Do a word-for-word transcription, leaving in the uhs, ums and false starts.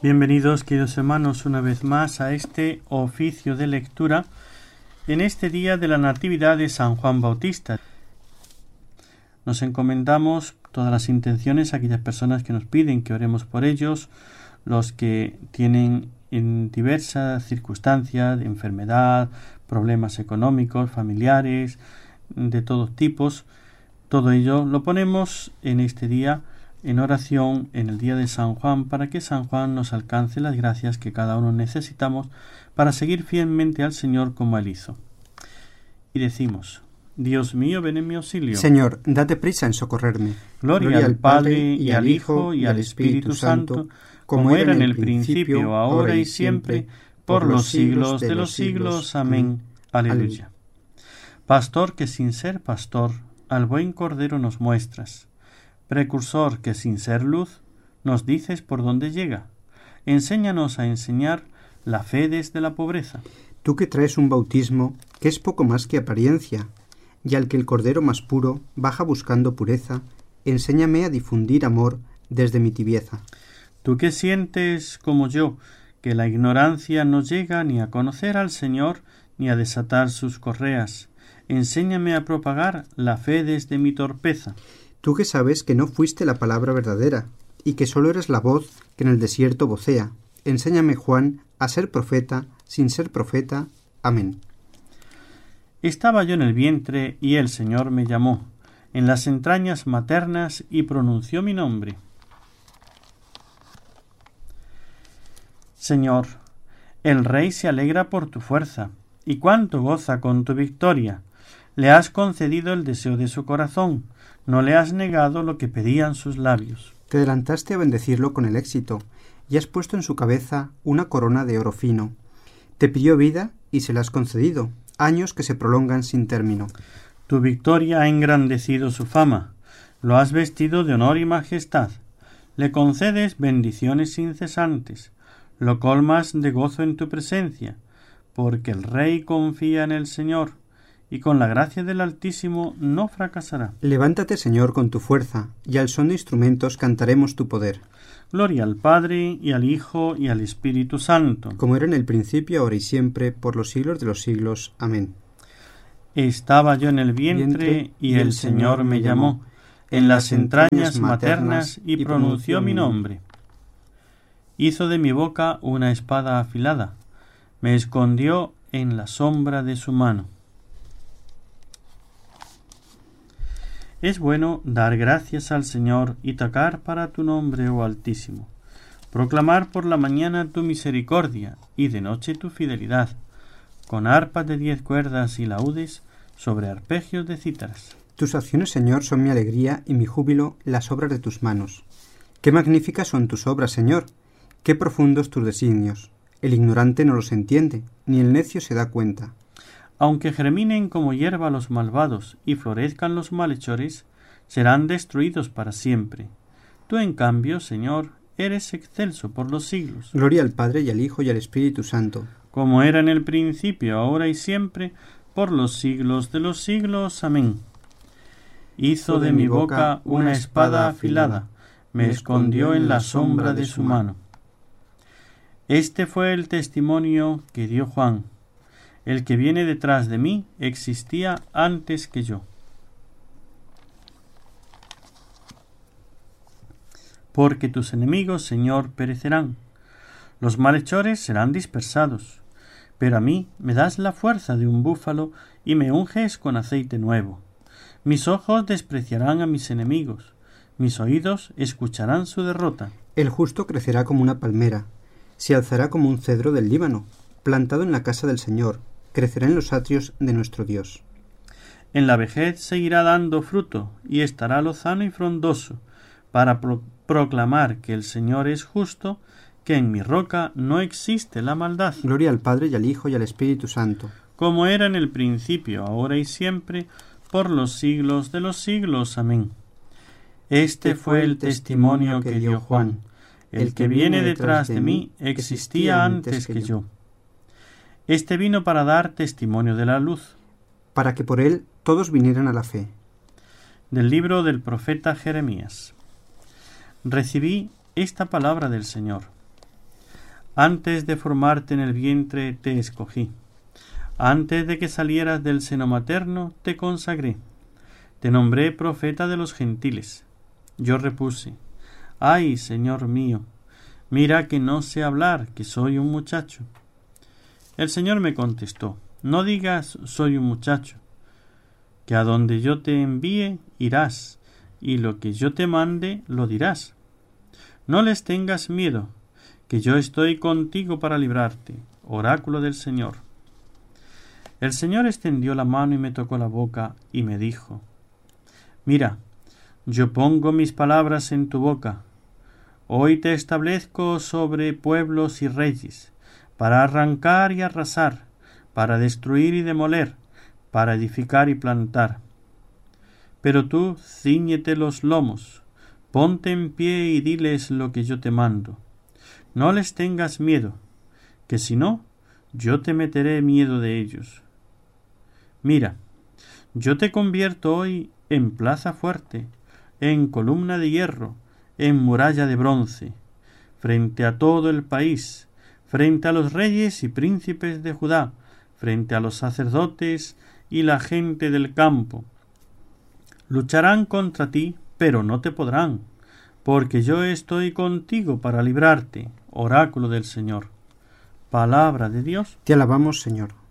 Bienvenidos, queridos hermanos, una vez más a este oficio de lectura en este día de la Natividad de San Juan Bautista. Nos encomendamos todas las intenciones a aquellas personas que nos piden que oremos por ellos, los que tienen en diversas circunstancias de enfermedad, problemas económicos, familiares, de todos tipos. Todo ello lo ponemos en este día en oración en el día de San Juan, para que San Juan nos alcance las gracias que cada uno necesitamos para seguir fielmente al Señor como Él hizo. Y decimos: Dios mío, ven en mi auxilio. Señor, date prisa en socorrerme. Gloria, Gloria al Padre, y al Hijo, y al Espíritu Santo, como era en el principio, ahora y siempre, por los siglos de los siglos. Amén. Aleluya. Pastor que sin ser pastor, al buen Cordero nos muestras. Precursor que sin ser luz, nos dices por dónde llega. Enséñanos a enseñar la fe desde la pobreza. Tú que traes un bautismo que es poco más que apariencia, y al que el Cordero más puro baja buscando pureza, enséñame a difundir amor desde mi tibieza. Tú que sientes, como yo, que la ignorancia no llega ni a conocer al Señor ni a desatar sus correas, enséñame a propagar la fe desde mi torpeza. Tú que sabes que no fuiste la palabra verdadera, y que sólo eres la voz que en el desierto vocea, enséñame, Juan, a ser profeta sin ser profeta. Amén. Estaba yo en el vientre, y el Señor me llamó, en las entrañas maternas, y pronunció mi nombre. Señor, el Rey se alegra por tu fuerza, y cuánto goza con tu victoria. Le has concedido el deseo de su corazón, no le has negado lo que pedían sus labios. Te adelantaste a bendecirlo con el éxito, y has puesto en su cabeza una corona de oro fino. Te pidió vida y se la has concedido, años que se prolongan sin término. Tu victoria ha engrandecido su fama, lo has vestido de honor y majestad. Le concedes bendiciones incesantes, lo colmas de gozo en tu presencia, porque el Rey confía en el Señor, y con la gracia del Altísimo no fracasará. Levántate, Señor, con tu fuerza, y al son de instrumentos cantaremos tu poder. Gloria al Padre, y al Hijo, y al Espíritu Santo. Como era en el principio, ahora y siempre, por los siglos de los siglos. Amén. Estaba yo en el vientre, vientre y el Señor me llamó, en las entrañas maternas, y pronunció mi nombre. Hizo de mi boca una espada afilada, me escondió en la sombra de su mano. Es bueno dar gracias al Señor y tocar para tu nombre, oh Altísimo. Proclamar por la mañana tu misericordia y de noche tu fidelidad, con arpas de diez cuerdas y laúdes sobre arpegios de cítaras. Tus acciones, Señor, son mi alegría y mi júbilo, las obras de tus manos. Qué magníficas son tus obras, Señor, qué profundos tus designios. El ignorante no los entiende, ni el necio se da cuenta. Aunque germinen como hierba los malvados y florezcan los malhechores, serán destruidos para siempre. Tú, en cambio, Señor, eres excelso por los siglos. Gloria al Padre, y al Hijo, y al Espíritu Santo. Como era en el principio, ahora y siempre, por los siglos de los siglos. Amén. Hizo de mi boca una espada afilada, me escondió en la sombra de su mano. Este fue el testimonio que dio Juan. El que viene detrás de mí existía antes que yo. Porque tus enemigos, Señor, perecerán. Los malhechores serán dispersados. Pero a mí me das la fuerza de un búfalo y me unges con aceite nuevo. Mis ojos despreciarán a mis enemigos. Mis oídos escucharán su derrota. El justo crecerá como una palmera. Se alzará como un cedro del Líbano, plantado en la casa del Señor. Crecerá en los atrios de nuestro Dios. En la vejez seguirá dando fruto, y estará lozano y frondoso, para pro- proclamar que el Señor es justo, que en mi roca no existe la maldad. Gloria al Padre, y al Hijo, y al Espíritu Santo. Como era en el principio, ahora y siempre, por los siglos de los siglos. Amén. Este fue el testimonio que dio Juan. El que viene detrás de mí existía antes que yo. Este vino para dar testimonio de la luz, para que por él todos vinieran a la fe. Del libro del profeta Jeremías. Recibí esta palabra del Señor. Antes de formarte en el vientre te escogí. Antes de que salieras del seno materno te consagré. Te nombré profeta de los gentiles. Yo repuse: ¡ay, Señor mío! Mira que no sé hablar, que soy un muchacho. El Señor me contestó: no digas soy un muchacho, que a donde yo te envíe irás, y lo que yo te mande lo dirás. No les tengas miedo, que yo estoy contigo para librarte. Oráculo del Señor. El Señor extendió la mano y me tocó la boca y me dijo: mira, yo pongo mis palabras en tu boca. Hoy te establezco sobre pueblos y reyes, para arrancar y arrasar, para destruir y demoler, para edificar y plantar. Pero tú cíñete los lomos, ponte en pie y diles lo que yo te mando. No les tengas miedo, que si no, yo te meteré miedo de ellos. Mira, yo te convierto hoy en plaza fuerte, en columna de hierro, en muralla de bronce, frente a todo el país, frente a los reyes y príncipes de Judá, frente a los sacerdotes y la gente del campo. Lucharán contra ti, pero no te podrán, porque yo estoy contigo para librarte. Oráculo del Señor. Palabra de Dios. Te alabamos, Señor.